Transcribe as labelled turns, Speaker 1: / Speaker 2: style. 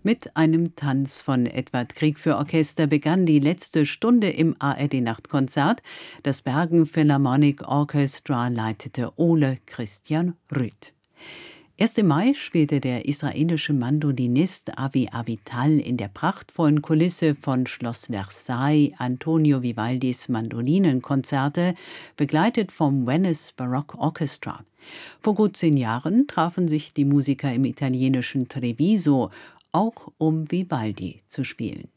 Speaker 1: Mit einem Tanz von Edvard Grieg für Orchester begann die letzte Stunde im ARD-Nachtkonzert. Das Bergen Philharmonic Orchestra leitete Ole Christian Rüth. Erst im Mai spielte der israelische Mandolinist Avi Avital in der prachtvollen Kulisse von Schloss Versailles Antonio Vivaldis Mandolinenkonzerte, begleitet vom Venice Baroque Orchestra. Vor gut 10 Jahren trafen sich die Musiker im italienischen Treviso, auch um Vivaldi zu spielen.